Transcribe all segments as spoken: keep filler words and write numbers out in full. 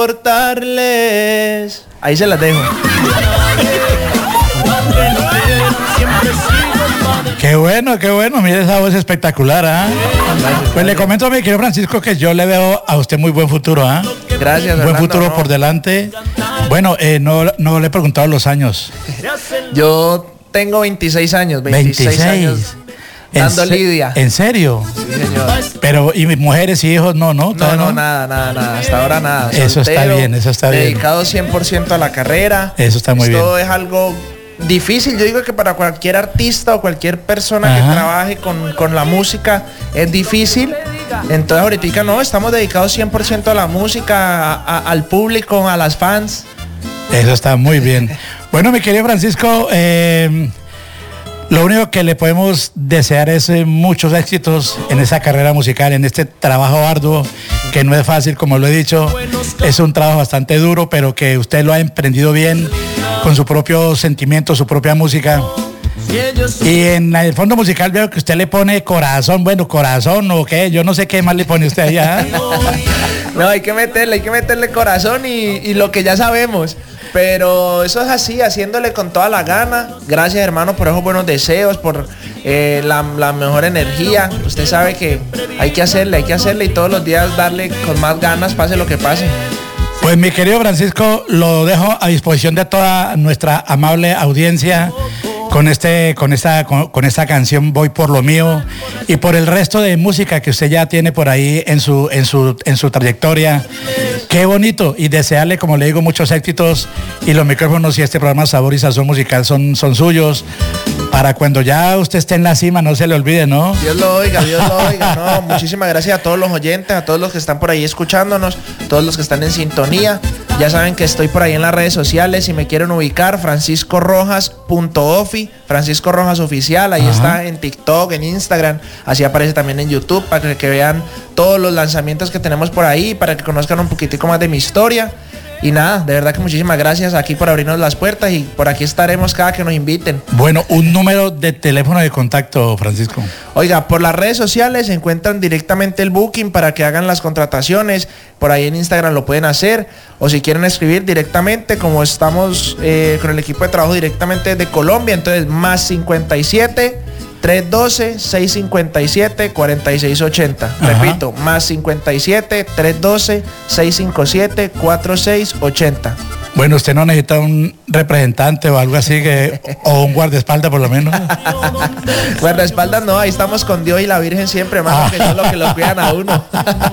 importarles. Ahí se las dejo. Qué bueno, qué bueno, mire esa voz espectacular, ¿ah? ¿eh? Pues le comento a mi querido Francisco que yo le veo a usted muy buen futuro, ¿ah? ¿eh? Gracias, Buen Fernando, futuro no. por delante. Bueno, eh, no, no le he preguntado los años. Yo tengo veintiséis años, veintiséis, años dando ¿En se- lidia. ¿En serio? Sí, señor. Pero, ¿y mis mujeres y hijos? No, no, No, todavía no, nada, nada, nada. Hasta ahora nada. Eso está bien, eso está bien. Dedicado cien por ciento a la carrera. Eso está muy Esto bien. es algo difícil. Yo digo que para cualquier artista o cualquier persona Ajá. que trabaje con, con la música es difícil. Entonces ahorita no, estamos dedicados cien por ciento a la música, a- a- al público, a las fans. Eso está muy bien. Bueno, mi querido Francisco, eh, lo único que le podemos desear es eh, muchos éxitos en esa carrera musical, en este trabajo arduo, que no es fácil, como lo he dicho. Es un trabajo bastante duro, pero que usted lo ha emprendido bien, con su propio sentimiento, su propia música. Y en el fondo musical veo que usted le pone corazón, bueno, corazón o qué, yo no sé qué más le pone usted allá. No, hay que meterle, hay que meterle corazón y, y lo que ya sabemos. Pero eso es así, haciéndole con toda la gana. Gracias, hermano, por esos buenos deseos, por eh, la, la mejor energía. Usted sabe que hay que hacerle, hay que hacerle y todos los días darle con más ganas, pase lo que pase. Pues mi querido Francisco, lo dejo a disposición de toda nuestra amable audiencia con este, con esta, con, con esta canción Voy por lo mío y por el resto de música que usted ya tiene por ahí en su, en su, en su trayectoria. Qué bonito y desearle, como le digo, muchos éxitos y los micrófonos y este programa Sabor y Sazón Musical son, son suyos. Para cuando ya usted esté en la cima, no se le olvide, ¿no? Dios lo oiga, Dios lo oiga. No, muchísimas gracias a todos los oyentes, a todos los que están por ahí escuchándonos, todos los que están en sintonía. Ya saben que estoy por ahí en las redes sociales. Si me quieren ubicar, francisco rojas punto ofi, Francisco Rojas Oficial. Ahí Ajá. está en TikTok, en Instagram. Así aparece también en YouTube para que, que vean todos los lanzamientos que tenemos por ahí, para que conozcan un poquitico más de mi historia. Y nada, de verdad que muchísimas gracias aquí por abrirnos las puertas y por aquí estaremos cada que nos inviten. Bueno, un número de teléfono de contacto, Francisco. Oiga, por las redes sociales se encuentran directamente el booking para que hagan las contrataciones. Por ahí en Instagram lo pueden hacer. O si quieren escribir directamente, como estamos eh, con el equipo de trabajo directamente de Colombia, entonces más cincuenta y siete, trescientos doce, seiscientos cincuenta y siete, cuarenta y seis ochenta. Repito, más cincuenta y siete, trescientos doce, seiscientos cincuenta y siete, cuarenta y seis ochenta. Bueno, usted no necesita un representante o algo así, que o un guardaespaldas por lo menos. Guardaespaldas no, ahí estamos con Dios y la Virgen siempre, hermano, que son los que lo cuidan a uno.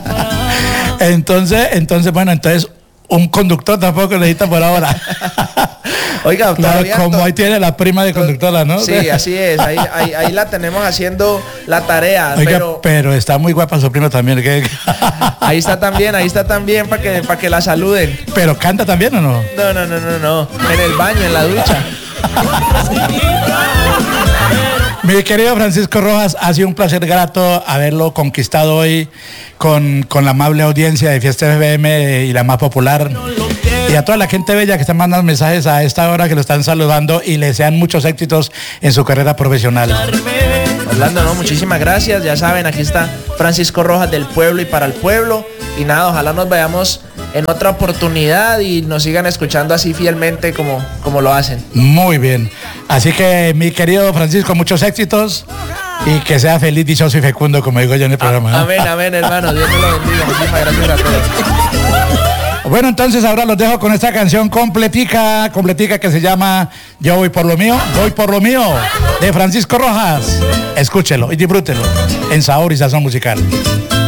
Entonces, entonces, bueno, entonces un conductor tampoco necesita por ahora. Oiga, claro, como ahí tiene la prima de conductora, ¿no? Sí, así es, ahí, ahí, ahí la tenemos haciendo la tarea. Oiga, pero, pero está muy guapa su prima también. ¿Qué? Ahí está también, ahí está también para que, para que la saluden. ¿Pero canta también o no? No, no, no, no, no, en el baño, en la ducha. Mi querido Francisco Rojas, ha sido un placer grato haberlo conquistado hoy con, con la amable audiencia de Fiesta F M y la más popular. Y a toda la gente bella que están mandando mensajes a esta hora, que lo están saludando y le desean muchos éxitos en su carrera profesional. Orlando, no, muchísimas gracias. Ya saben, aquí está Francisco Rojas del pueblo y para el pueblo. Y nada, ojalá nos vayamos en otra oportunidad y nos sigan escuchando así fielmente como, como lo hacen. Muy bien. Así que, mi querido Francisco, muchos éxitos y que sea feliz, dichoso y fecundo, como digo yo en el programa. ¿eh? Amén, amén, hermano. Dios me lo bendiga. Muchísimas gracias a todos. Bueno, entonces ahora los dejo con esta canción completica, completica que se llama Yo voy por lo mío, voy por lo mío, de Francisco Rojas. Escúchelo y disfrútelo en Sabor y Sazón Musical.